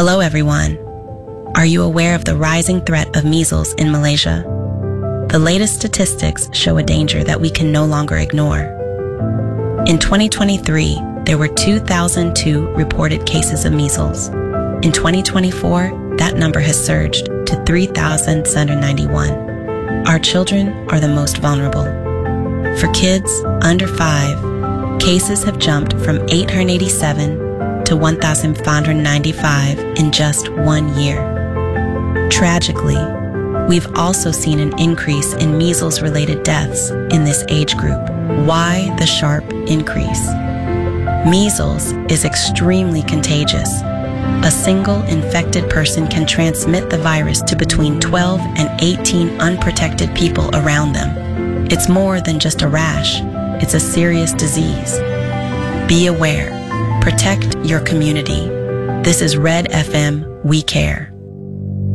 Hello everyone. Are you aware of the rising threat of measles in Malaysia? The latest statistics show a danger that we can no longer ignore. In 2023, there were 2,002 reported cases of measles. In 2024, that number has surged to 3,791. Our children are the most vulnerable. For kids under 5, cases have jumped from 887 to 1,595 in just 1 year. Tragically, we've also seen an increase in measles-related deaths in this age group. Why the sharp increase? Measles is extremely contagious. A single infected person can transmit the virus to between 12 and 18 unprotected people around them. It's more than just a rash. It's a serious disease. Be aware. Protect your community. This is Red FM. We care.